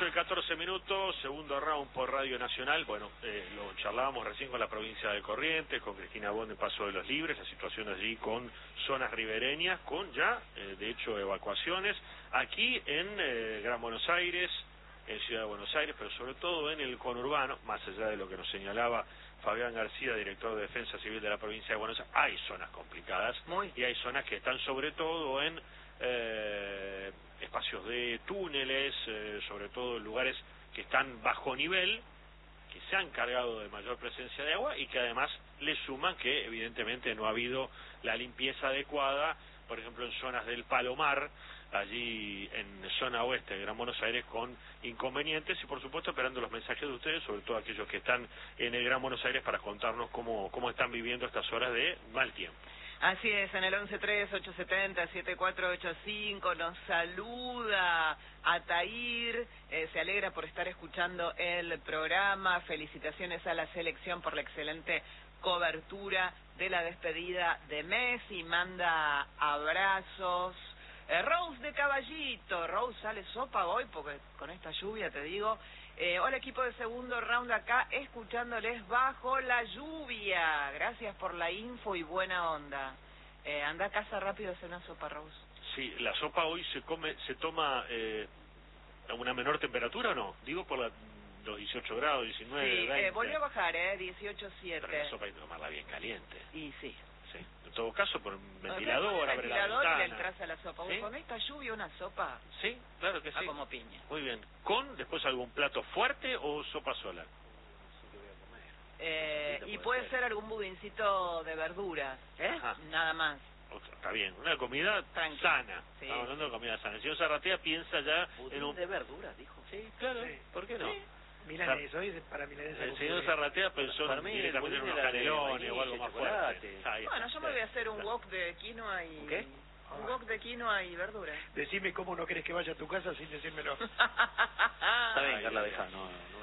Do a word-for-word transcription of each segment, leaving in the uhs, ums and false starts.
ocho y catorce minutos, segundo round por Radio Nacional. Bueno, eh, lo charlábamos recién con la provincia de Corrientes, con Cristina Bond de Paso de los Libres, la situación allí con zonas ribereñas, con ya, eh, de hecho, evacuaciones. Aquí en eh, Gran Buenos Aires, en Ciudad de Buenos Aires, pero sobre todo en el conurbano, más allá de lo que nos señalaba Fabián García, director de Defensa Civil de la provincia de Buenos Aires, hay zonas complicadas. Muy. Y hay zonas que están sobre todo en eh, espacios de túneles, eh, sobre todo en lugares que están bajo nivel, que se han cargado de mayor presencia de agua y que además le suman que evidentemente no ha habido la limpieza adecuada, por ejemplo en zonas del Palomar, allí en zona oeste de Gran Buenos Aires, con inconvenientes, y por supuesto esperando los mensajes de ustedes, sobre todo aquellos que están en el Gran Buenos Aires, para contarnos cómo, cómo están viviendo estas horas de mal tiempo. Así es, en el once tres, ocho siete cero, siete cuatro ocho cinco nos saluda Atair, eh, se alegra por estar escuchando el programa, felicitaciones a la selección por la excelente cobertura de la despedida de Messi, manda abrazos. Eh, Rose de Caballito, Rose sale sopa hoy porque con esta lluvia te digo. Eh, hola equipo de segundo round acá, escuchándoles bajo la lluvia. Gracias por la info y buena onda. Eh, anda a casa rápido a hacer una sopa, Rose. Sí, la sopa hoy se come, se toma eh, a una menor temperatura, ¿o no? Digo por la, los dieciocho grados, diecinueve, sí, veinte. Eh, volvió a bajar, ¿eh? dieciocho siete. Pero la sopa hay que tomarla bien caliente. Y sí. Sí. En todo caso, por un ventilador, no, abre la ventana. Y le entras a la sopa. ¿Sí? Con esta lluvia una sopa. Sí, claro que sí. Ah, como piña. Muy bien. ¿Con después algún plato fuerte o sopa sola? Eh, y puede ser. ser algún budincito de verduras, ¿eh? Ajá. Nada más. Está bien, una comida Tranquil. sana. Sí. Estamos hablando de comida sana. El señor Zarratea piensa ya Budín en un... de verduras, dijo. Sí, claro. Sí. ¿Por qué no? Sí. Milanesa, hoy para milanesa. El señor Zarratea pensó en directamente en unos canelones o algo más fuerte. Bueno, yo me voy a hacer un wok de quinoa y... ¿Qué? Un wok de quinoa y verduras. Decime cómo no querés que vaya a tu casa sin decírmelo. Está bien, Carla, deja, no, no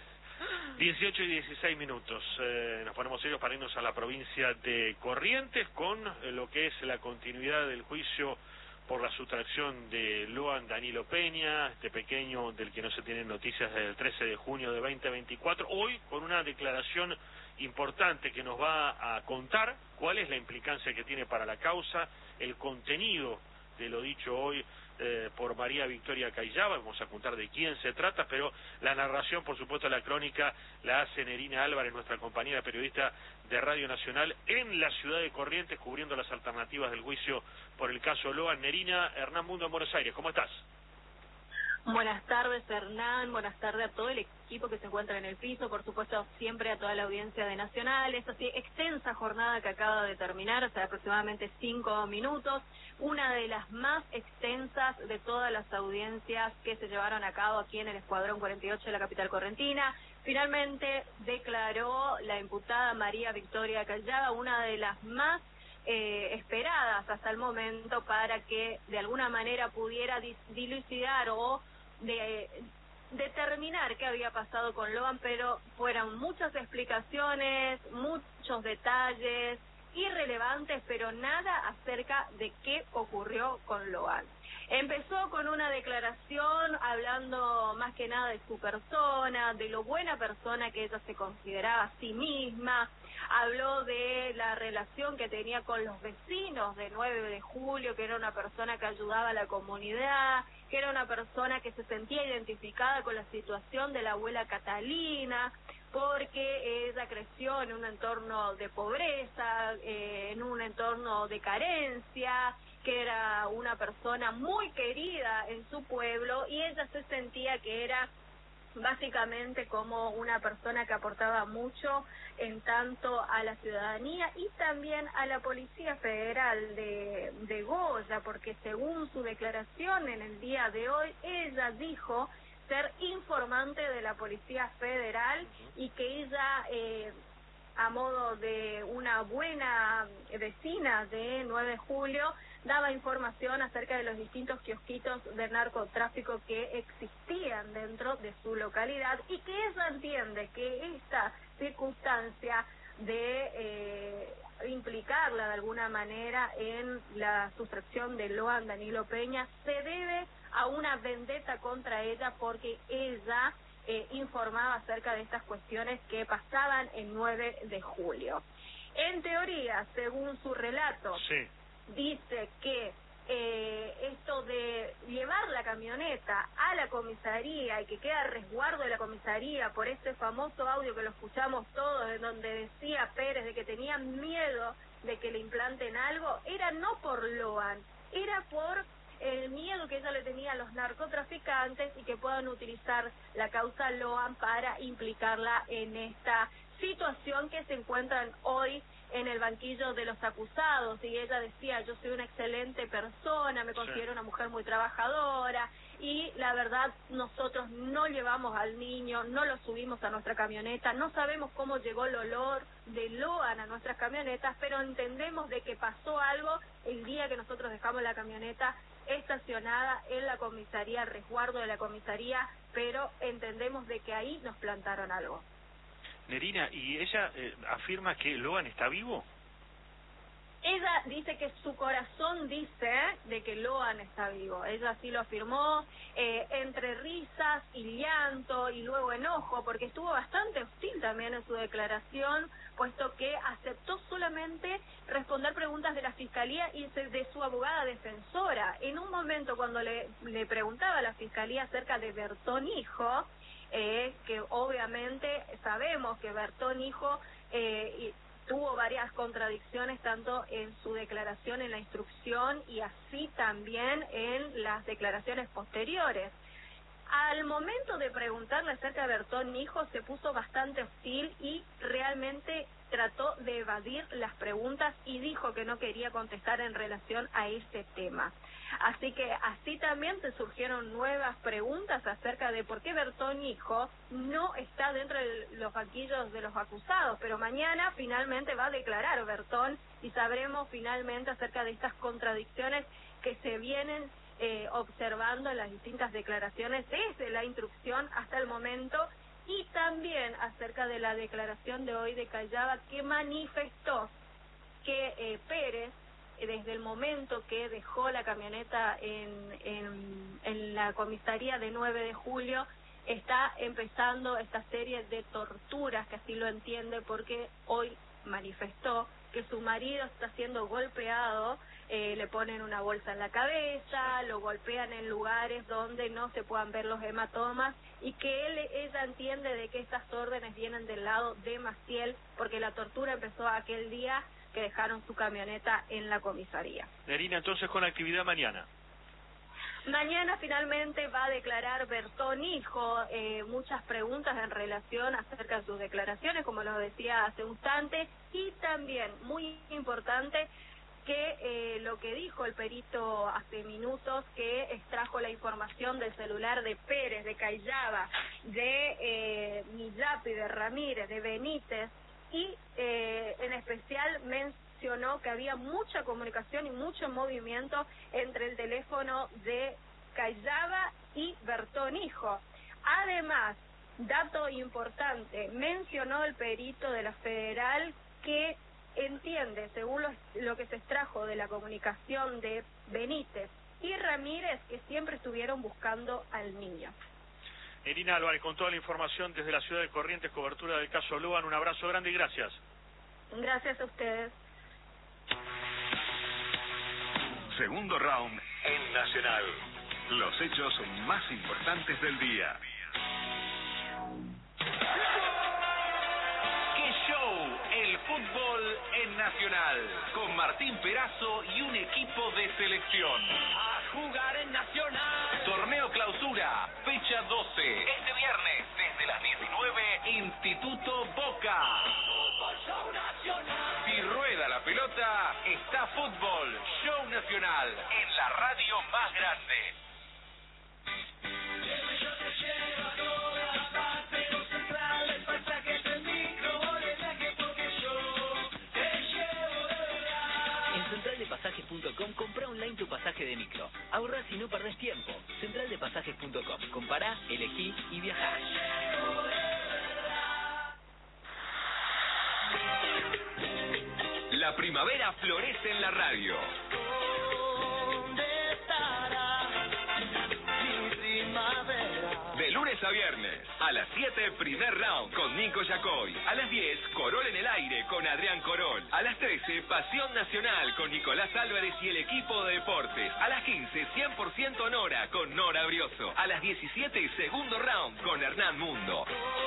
me dieciocho y dieciséis minutos. Eh, nos ponemos serios para irnos a la provincia de Corrientes con eh, lo que es la continuidad del juicio por la sustracción de Loan Danilo Peña, este pequeño del que no se tienen noticias desde el trece de junio de veinte veinticuatro, hoy con una declaración importante que nos va a contar cuál es la implicancia que tiene para la causa, el contenido de lo dicho hoy eh, por María Victoria Cayaba. Vamos a contar de quién se trata, pero la narración, por supuesto, la crónica la hace Nerina Álvarez, nuestra compañera periodista de Radio Nacional en la ciudad de Corrientes, cubriendo las alternativas del juicio por el caso Loan. Nerina, Hernán Mundo en Buenos Aires, ¿cómo estás? Buenas tardes, Hernán, buenas tardes a todo el equipo que se encuentra en el piso, por supuesto siempre a toda la audiencia de Nacional. Esta sí, extensa jornada que acaba de terminar, hace aproximadamente cinco minutos, una de las más extensas de todas las audiencias que se llevaron a cabo aquí en el Escuadrón cuarenta y ocho de la capital correntina. Finalmente declaró la imputada María Victoria Cayaba, una de las más Eh, esperadas hasta el momento, para que de alguna manera pudiera dilucidar o de, determinar qué había pasado con Loan, pero fueron muchas explicaciones, muchos detalles irrelevantes, pero nada acerca de qué ocurrió con Loan. Empezó con una declaración hablando más que nada de su persona, de lo buena persona que ella se consideraba a sí misma. Habló de la relación que tenía con los vecinos de nueve de julio, que era una persona que ayudaba a la comunidad, que era una persona que se sentía identificada con la situación de la abuela Catalina, porque ella creció en un entorno de pobreza, eh, en un entorno de carencia, que era una persona muy querida en su pueblo, y ella se sentía que era básicamente como una persona que aportaba mucho en tanto a la ciudadanía y también a la Policía Federal de, de Goya, porque según su declaración en el día de hoy, ella dijo ser informante de la Policía Federal y que ella, eh, a modo de una buena vecina de nueve de julio, daba información acerca de los distintos kiosquitos de narcotráfico que existían dentro de su localidad, y que ella entiende que esta circunstancia de eh, implicarla de alguna manera en la sustracción de Loan Danilo Peña se debe a una vendetta contra ella porque ella eh, informaba acerca de estas cuestiones que pasaban el nueve de julio. En teoría, según su relato, sí. dice que eh, esto de llevar la camioneta a la comisaría y que queda a resguardo de la comisaría por ese famoso audio que lo escuchamos todos, en donde decía Pérez de que tenía miedo de que le implanten algo, era no por Loan, era por el miedo que ella le tenía a los narcotraficantes y que puedan utilizar la causa Loan para implicarla en esta situación que se encuentran hoy en el banquillo de los acusados. Y ella decía, yo soy una excelente persona, me considero una mujer muy trabajadora, y la verdad nosotros no llevamos al niño, no lo subimos a nuestra camioneta, no sabemos cómo llegó el olor de Loan a nuestras camionetas, pero entendemos de que pasó algo el día que nosotros dejamos la camioneta estacionada en la comisaría, al resguardo de la comisaría, pero entendemos de que ahí nos plantaron algo. Nerina, ¿y ella eh, afirma que Loan está vivo? Ella dice que su corazón dice de que Loan está vivo. Ella así lo afirmó, eh, entre risas y llanto y luego enojo, porque estuvo bastante hostil también en su declaración, puesto que aceptó solamente responder preguntas de la Fiscalía y de su abogada defensora. En un momento cuando le, le preguntaba a la Fiscalía acerca de Bertón Hijo, eh, que obviamente sabemos que Bertón Hijo eh, tuvo varias contradicciones tanto en su declaración en la instrucción y así también en las declaraciones posteriores. Al momento de preguntarle acerca de Bertón Hijo se puso bastante hostil y realmente trató de evadir las preguntas y dijo que no quería contestar en relación a ese tema. Así que así también se surgieron nuevas preguntas acerca de por qué Bertón Hijo no está dentro de los banquillos de los acusados, pero mañana finalmente va a declarar Bertón y sabremos finalmente acerca de estas contradicciones que se vienen eh, observando en las distintas declaraciones desde la instrucción hasta el momento, y también acerca de la declaración de hoy de Callaba, que manifestó que eh, Pérez, desde el momento que dejó la camioneta en, en, en la comisaría de nueve de julio, está empezando esta serie de torturas, que así lo entiende, porque hoy manifestó que su marido está siendo golpeado, eh, le ponen una bolsa en la cabeza, lo golpean en lugares donde no se puedan ver los hematomas, y que él, ella entiende de que estas órdenes vienen del lado de Maciel, porque la tortura empezó aquel día que dejaron su camioneta en la comisaría. Nerina, entonces con actividad mañana. Mañana finalmente va a declarar Bertón Hijo, eh, muchas preguntas en relación acerca de sus declaraciones, como lo decía hace un instante, y también, muy importante, que eh, lo que dijo el perito hace minutos, que extrajo la información del celular de Pérez, de Callaba, de eh, Millapi, de Ramírez, de Benítez, y eh, en especial mencionó que había mucha comunicación y mucho movimiento entre el teléfono de Callaba y Bertón Hijo. Además, dato importante, mencionó el perito de la Federal que entiende, según lo, lo que se extrajo de la comunicación de Benítez y Ramírez, que siempre estuvieron buscando al niño. Nerina Álvarez, con toda la información desde la ciudad de Corrientes, cobertura del caso Loan, un abrazo grande y gracias. Gracias a ustedes. Segundo round en Nacional. Los hechos más importantes del día. ¡Qué show! El fútbol en Nacional. Con Martín Perazo y un equipo de selección. A jugar en Nacional. Torneo Clausura, fecha doce. Este viernes, desde las diecinueve, Instituto Boca. Fútbol Show Nacional. Si rueda la pelota, está Fútbol Show Nacional en la radio más grande. Yo te llevo a todas partes, con centrales, pasajes del micro, viaje porque yo te llevo de verdad. En central de pasajes punto com compra online tu pasaje de micro. Ahorrás y no perdés tiempo. central de pasajes punto com. Compará, elegí y viajá. La primavera florece en la radio. ¿Dónde estará? a viernes. A las siete, primer round con Nico Yacoy. A las diez, Corol en el aire con Adrián Corol. A las trece, Pasión Nacional con Nicolás Álvarez y el equipo de deportes. A las quince, cien por ciento Nora con Nora Brioso. A las diecisiete, segundo round con Hernán Mundo.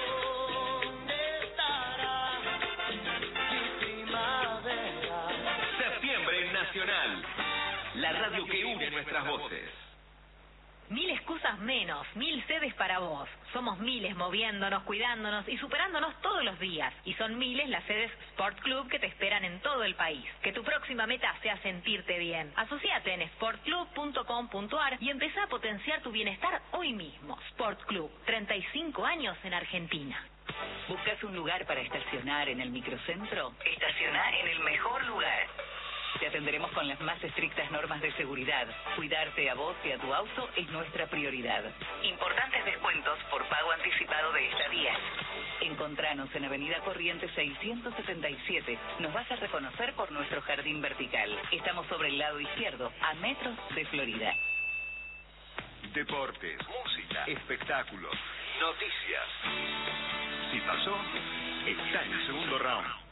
Septiembre Nacional. La radio que une nuestras voces. Mil excusas menos, mil sedes para vos. Somos miles moviéndonos, cuidándonos y superándonos todos los días. Y son miles las sedes Sport Club que te esperan en todo el país. Que tu próxima meta sea sentirte bien. Asociate en sport club punto com punto a r y empezá a potenciar tu bienestar hoy mismo. Sport Club, treinta y cinco años en Argentina. ¿Buscas un lugar para estacionar en el microcentro? Estacioná en el mejor lugar. Te atenderemos con las más estrictas normas de seguridad. Cuidarte a vos y a tu auto es nuestra prioridad. Importantes descuentos por pago anticipado de estadías. Encontranos en Avenida Corrientes seiscientos setenta y siete. Nos vas a reconocer por nuestro jardín vertical. Estamos sobre el lado izquierdo, a metros de Florida. Deportes, música, espectáculos, noticias. Si pasó, está en el segundo round.